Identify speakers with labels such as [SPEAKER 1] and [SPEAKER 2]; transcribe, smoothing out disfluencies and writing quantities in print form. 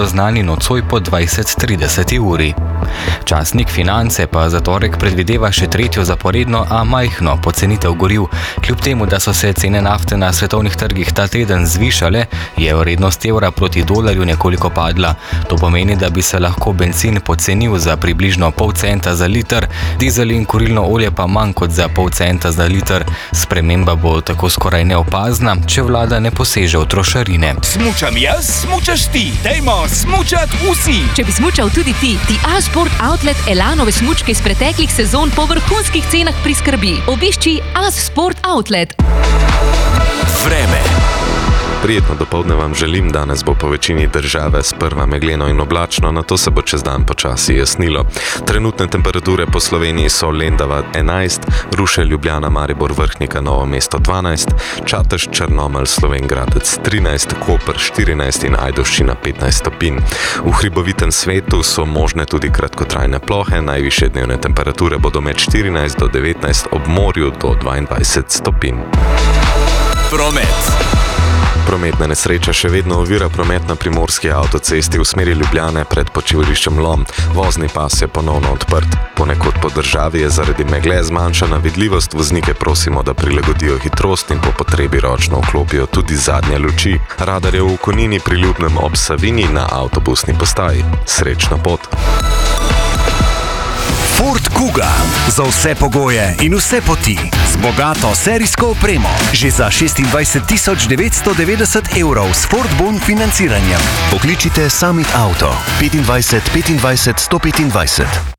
[SPEAKER 1] znani nocoj po 20:30 uri. Časnik Finance pa za torek predvideva še tretjo zaporedno, a majhno pocenitev goriv. Kljub temu, da so se cene nafte na svetovnih trgih ta teden zvišale, je vrednost evra proti dolarju nekoliko padla. To pomeni, da bi se lahko bencin pocenil za približno pol centa za liter, dizel in kurilno olje pa manj kot za pol centa za liter. Sprememba bo tako skoraj neopazna, če vlada ne poseže v trošarine.
[SPEAKER 2] Smučam jaz, smučaš ti, dajmo smučat vsi!
[SPEAKER 3] Če bi smučal tudi ti, A-Sport Outlet Elanove smučke iz preteklih sezon po vrhunskih cenah priskrbi. Obišči A-Sport Outlet.
[SPEAKER 4] Vreme. Prijetno dopoldne vam želim, danes bo po večini države sprva megleno in oblačno, nato se bo čez dan počasi jasnilo. Trenutne temperature po Sloveniji so Lendava 11, Ruše, Ljubljana, Maribor, Vrhnika, Novo mesto 12, Čatež, Črnomelj, Slovenj Gradec 13, Koper 14 in Ajdovščina 15 stopinj. V hribovitem svetu so možne tudi kratkotrajne plohe, najvišje dnevne temperature bodo med 14 do 19, ob morju do 22 stopinj.
[SPEAKER 2] Promet.
[SPEAKER 4] Prometna nesreča še vedno ovira promet na primorski avtocesti v smeri Ljubljane pred počivališčem Lom. Vozni pas je ponovno odprt. Ponekod po državi je zaradi megle zmanjšana vidljivost, voznike prosimo, da prilagodijo hitrost in po potrebi ročno vklopijo tudi zadnje luči. Radar je v Konini pri Ljubnem ob Savini na avtobusni postaji. Srečno pot!
[SPEAKER 5] Ford Kuga. Za vse pogoje in vse poti. Z bogato serijsko opremo. Že za 26.990 € s Ford Bon financiranjem. Pokličite Summit Auto 25 25 125.